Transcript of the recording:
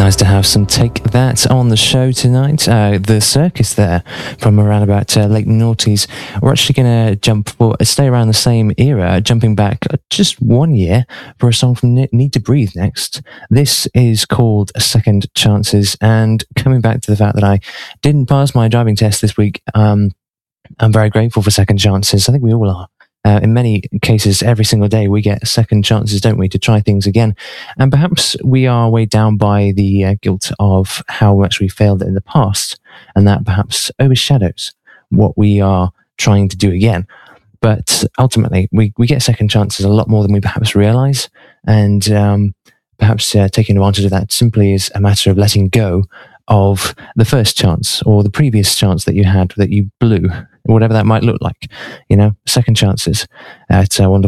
Nice to have some Take That on the show tonight. The Circus there from around about late noughties. We're actually going to stay around the same era, jumping back just 1 year for a song from Need to Breathe next. This is called Second Chances, and coming back to the fact that I didn't pass my driving test this week, I'm very grateful for second chances. I think we all are. In many cases, every single day we get second chances, don't we, to try things again. And perhaps we are weighed down by the guilt of how much we failed in the past, and that perhaps overshadows what we are trying to do again. But ultimately, we get second chances a lot more than we perhaps realize. And perhaps taking advantage of that simply is a matter of letting go of the first chance or the previous chance that you had that you blew, whatever that might look like. Second chances at wonderful